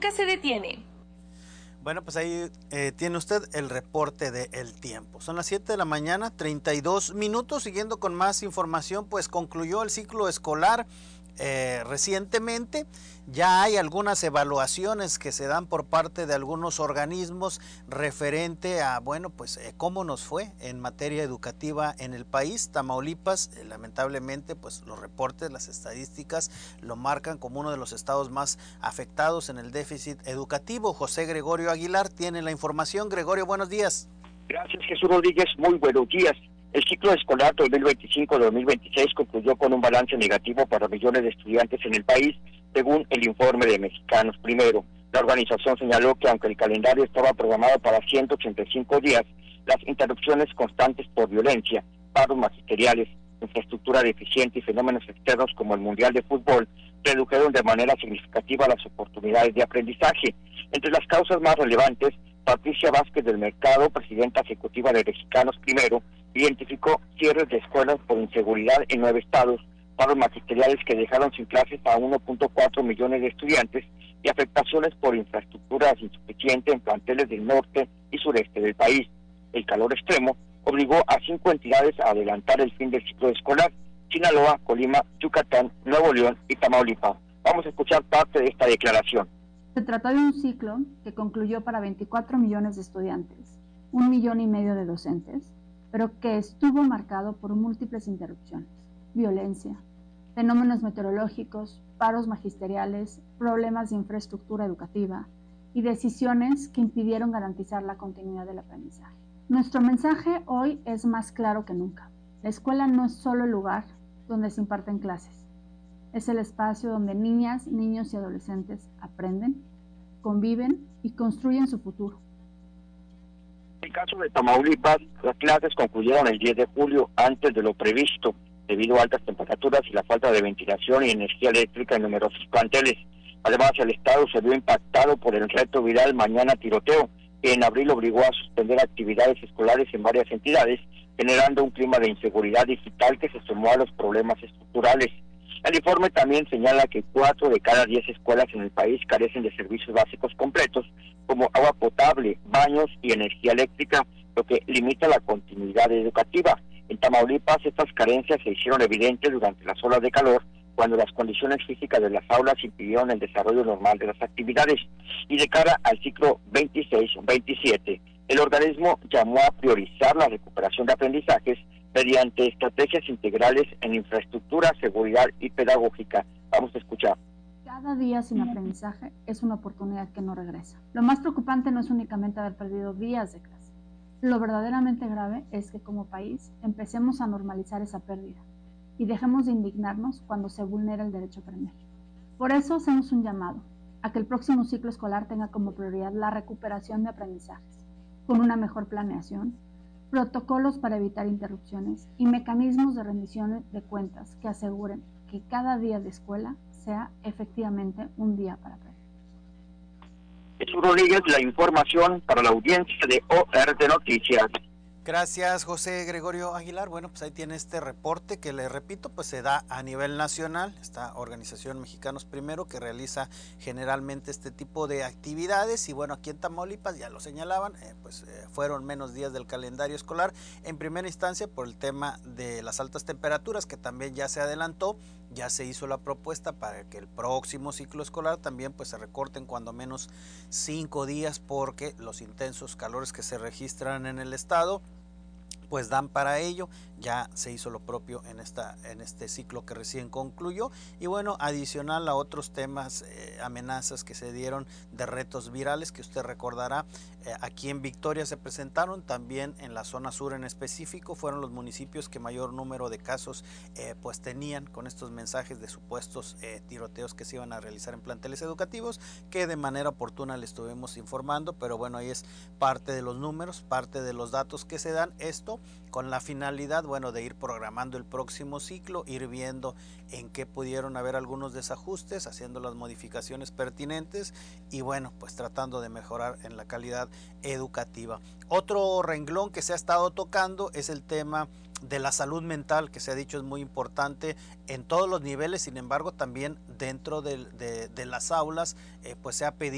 nunca se detiene. Bueno, pues ahí tiene usted el reporte del tiempo. Son las 7 de la mañana, 32 minutos. Siguiendo con más información, pues concluyó el ciclo escolar recientemente. Ya hay algunas evaluaciones que se dan por parte de algunos organismos referente a, bueno, pues cómo nos fue en materia educativa en el país. Tamaulipas, lamentablemente, pues los reportes, las estadísticas lo marcan como uno de los estados más afectados en el déficit educativo. José Gregorio Aguilar tiene la información. Gregorio, buenos días. Gracias, Jesús Rodríguez. Muy buenos días. El ciclo escolar 2025-2026 concluyó con un balance negativo para millones de estudiantes en el país, según el informe de Mexicanos Primero. La organización señaló que aunque el calendario estaba programado para 185 días, las interrupciones constantes por violencia, paros magisteriales, infraestructura deficiente y fenómenos externos como el Mundial de Fútbol redujeron de manera significativa las oportunidades de aprendizaje. Entre las causas más relevantes, Patricia Vázquez del Mercado, presidenta ejecutiva de Mexicanos Primero, identificó cierres de escuelas por inseguridad en 9 estados, paros magisteriales que dejaron sin clases a 1.4 millones de estudiantes y afectaciones por infraestructuras insuficientes en planteles del norte y sureste del país. El calor extremo obligó a 5 entidades a adelantar el fin del ciclo escolar: Sinaloa, Colima, Yucatán, Nuevo León y Tamaulipas. Vamos a escuchar parte de esta declaración. Se trató de un ciclo que concluyó para 24 millones de estudiantes, 1,5 millones de docentes, pero que estuvo marcado por múltiples interrupciones, violencia, fenómenos meteorológicos, paros magisteriales, problemas de infraestructura educativa y decisiones que impidieron garantizar la continuidad del aprendizaje. Nuestro mensaje hoy es más claro que nunca. La escuela no es solo el lugar donde se imparten clases. Es el espacio donde niñas, niños y adolescentes aprenden, conviven y construyen su futuro. En el caso de Tamaulipas, las clases concluyeron el 10 de julio antes de lo previsto, debido a altas temperaturas y la falta de ventilación y energía eléctrica en numerosos planteles. Además, el estado se vio impactado por el reto viral Mañana Tiroteo, que en abril obligó a suspender actividades escolares en varias entidades, generando un clima de inseguridad digital que se sumó a los problemas estructurales. El informe también señala que 4 de cada 10 escuelas en el país carecen de servicios básicos completos, como agua potable, baños y energía eléctrica, lo que limita la continuidad educativa. En Tamaulipas, estas carencias se hicieron evidentes durante las olas de calor, cuando las condiciones físicas de las aulas impidieron el desarrollo normal de las actividades. Y de cara al ciclo 26-27, el organismo llamó a priorizar la recuperación de aprendizajes mediante estrategias integrales en infraestructura, seguridad y pedagógica. Vamos a escuchar. Cada día sin aprendizaje es una oportunidad que no regresa. Lo más preocupante no es únicamente haber perdido días de clase. Lo verdaderamente grave es que como país empecemos a normalizar esa pérdida y dejemos de indignarnos cuando se vulnera el derecho a aprender. Por eso hacemos un llamado a que el próximo ciclo escolar tenga como prioridad la recuperación de aprendizajes, con una mejor planeación, protocolos para evitar interrupciones y mecanismos de rendición de cuentas que aseguren que cada día de escuela sea efectivamente un día para aprender. Jesús Rodríguez, la información para la audiencia de ORT Noticias. Gracias, José Gregorio Aguilar. Bueno, pues ahí tiene este reporte que, le repito, pues se da a nivel nacional. Esta organización Mexicanos Primero, que realiza generalmente este tipo de actividades. Y bueno, aquí en Tamaulipas ya lo señalaban, fueron menos días del calendario escolar. En primera instancia por el tema de las altas temperaturas, que también ya se adelantó. Ya se hizo la propuesta para que el próximo ciclo escolar también pues se recorten cuando menos 5 días, porque los intensos calores que se registran en el estado pues dan para ello. Ya se hizo lo propio en este ciclo que recién concluyó. Y bueno, adicional a otros temas, amenazas que se dieron de retos virales, que usted recordará, aquí en Victoria se presentaron, también en la zona sur en específico, fueron los municipios que mayor número de casos pues tenían con estos mensajes de supuestos tiroteos que se iban a realizar en planteles educativos, que de manera oportuna le estuvimos informando. Pero bueno, ahí es parte de los números, parte de los datos que se dan, esto con la finalidad, bueno, de ir programando el próximo ciclo, ir viendo en qué pudieron haber algunos desajustes, haciendo las modificaciones pertinentes y bueno, pues tratando de mejorar en la calidad educativa. Otro renglón que se ha estado tocando es el tema de la salud mental, que se ha dicho es muy importante en todos los niveles. Sin embargo, también dentro de las aulas, pues se ha pedido